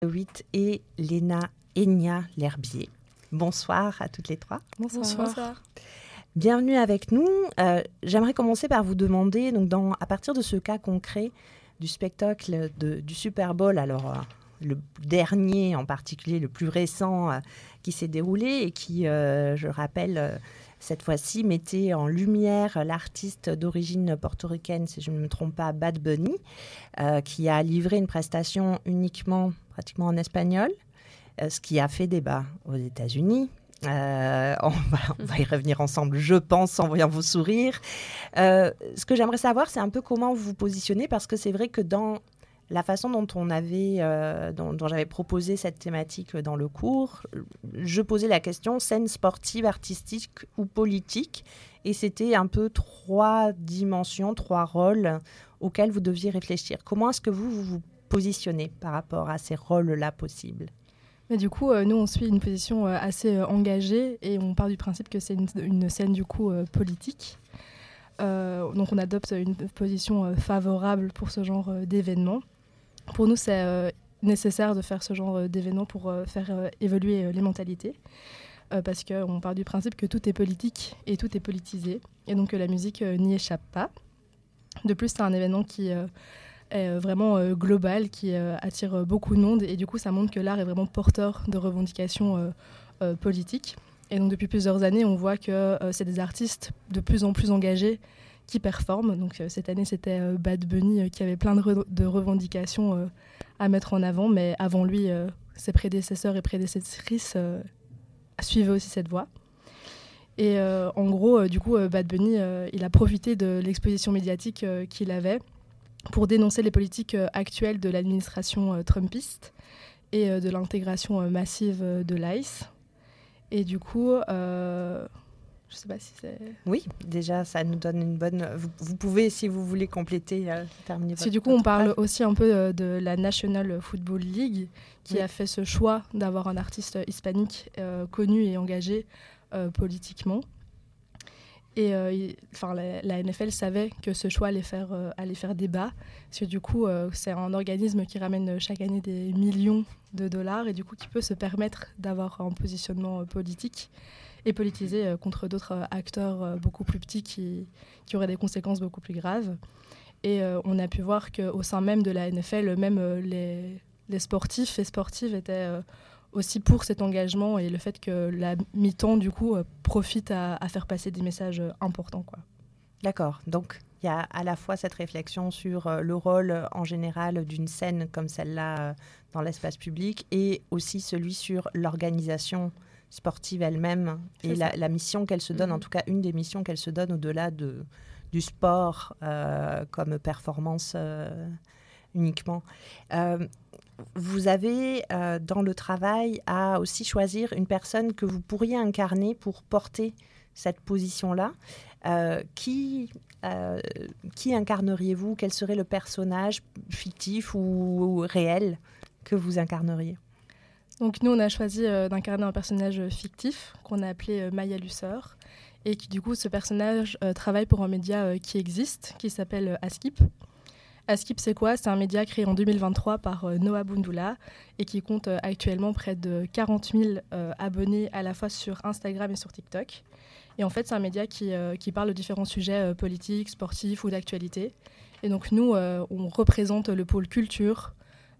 8 et Léna Enya L'Herbier. Bonsoir à toutes les trois. Bonsoir. Bienvenue avec nous. J'aimerais commencer par vous demander, donc à partir de ce cas concret du spectacle du Super Bowl, alors le dernier en particulier, le plus récent qui s'est déroulé et qui, je rappelle, cette fois-ci mettait en lumière l'artiste d'origine portoricaine, si je ne me trompe pas, Bad Bunny, qui a livré une prestation uniquement, pratiquement en espagnol, ce qui a fait débat aux États-Unis. On va y revenir ensemble, je pense, en voyant vos sourires. Ce que j'aimerais savoir, c'est un peu comment vous vous positionnez, parce que c'est vrai que dans la façon dont j'avais proposé cette thématique dans le cours, je posais la question scène sportive, artistique ou politique, et c'était un peu 3 dimensions, 3 rôles auxquels vous deviez réfléchir. Comment est-ce que vous vous positionnez par rapport à ces rôles-là possibles ? Mais du coup, nous, on suit une position assez engagée et on part du principe que c'est une scène du coup politique. Donc on adopte une position favorable pour ce genre d'événement. Pour nous, c'est nécessaire de faire ce genre d'événement pour faire évoluer les mentalités. Parce qu'on part du principe que tout est politique et tout est politisé. Et donc la musique n'y échappe pas. De plus, c'est un événement qui est vraiment global, qui attire beaucoup de monde. Et du coup, ça montre que l'art est vraiment porteur de revendications politiques. Et donc depuis plusieurs années, on voit que c'est des artistes de plus en plus engagés qui performent. Donc cette année, c'était Bad Bunny qui avait plein de revendications à mettre en avant. Mais avant lui, ses prédécesseurs et prédécessrices suivaient aussi cette voie. Et en gros, du coup, Bad Bunny, il a profité de l'exposition médiatique qu'il avait pour dénoncer les politiques actuelles de l'administration trumpiste et de l'intégration massive de l'ICE. Et du coup, je ne sais pas si c'est... Oui, déjà, ça nous donne une bonne... Vous pouvez, si vous voulez, compléter, terminer Parce que du coup, on parle aussi un peu de la National Football League qui a fait ce choix d'avoir un artiste hispanique connu et engagé politiquement. Et la NFL savait que ce choix allait faire débat, parce que du coup, c'est un organisme qui ramène chaque année des millions de dollars et du coup qui peut se permettre d'avoir un positionnement politique et politisé contre d'autres acteurs beaucoup plus petits qui auraient des conséquences beaucoup plus graves. Et on a pu voir qu'au sein même de la NFL, même les sportifs et sportives étaient... aussi pour cet engagement et le fait que la mi-temps, du coup, profite à faire passer des messages importants, quoi. D'accord. Donc, il y a à la fois cette réflexion sur le rôle en général d'une scène comme celle-là dans l'espace public et aussi celui sur l'organisation sportive elle-même et la mission qu'elle se donne, en tout cas une des missions qu'elle se donne au-delà du sport comme performance uniquement. Vous avez dans le travail à aussi choisir une personne que vous pourriez incarner pour porter cette position-là. Qui incarneriez-vous ? Quel serait le personnage fictif ou réel que vous incarneriez ? Donc nous, on a choisi d'incarner un personnage fictif qu'on a appelé Maya Lusseur et qui, du coup, ce personnage travaille pour un média qui existe, qui s'appelle Askip. Askip, c'est quoi ? C'est un média créé en 2023 par Noah Boundoula et qui compte actuellement près de 40 000 abonnés à la fois sur Instagram et sur TikTok. Et en fait, c'est un média qui parle de différents sujets politiques, sportifs ou d'actualité. Et donc nous, on représente le pôle culture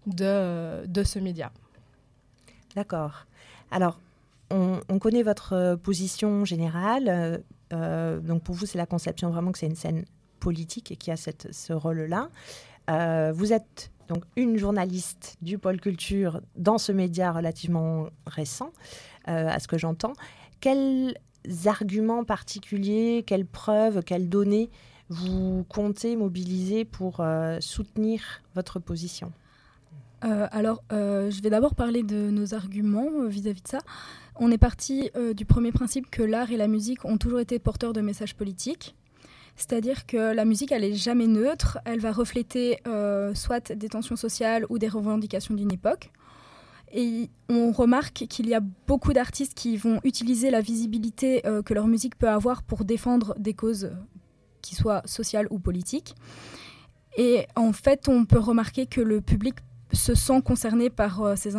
de ce média. D'accord. Alors, on connaît votre position générale. Donc pour vous, c'est la conception vraiment que c'est une scène politique et qui a ce rôle-là. Vous êtes donc une journaliste du pôle culture dans ce média relativement récent, à ce que j'entends. Quels arguments particuliers, quelles preuves, quelles données vous comptez mobiliser pour soutenir votre position ? Je vais d'abord parler de nos arguments vis-à-vis de ça. On est parti du premier principe que l'art et la musique ont toujours été porteurs de messages politiques. C'est-à-dire que la musique, elle n'est jamais neutre. Elle va refléter soit des tensions sociales ou des revendications d'une époque. Et on remarque qu'il y a beaucoup d'artistes qui vont utiliser la visibilité que leur musique peut avoir pour défendre des causes qui soient sociales ou politiques. Et en fait, on peut remarquer que le public se sent concerné par ces